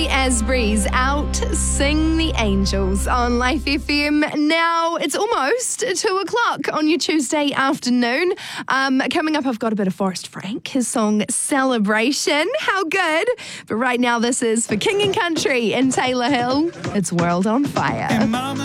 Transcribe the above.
Mary Asbury's Out Sing the Angels on Life FM. Now, it's almost 2 o'clock on your Tuesday afternoon. Coming up, I've got a bit of Forrest Frank, his song Celebration. How good? But right now, this is for King and Country in Taylor Hill. It's World on Fire.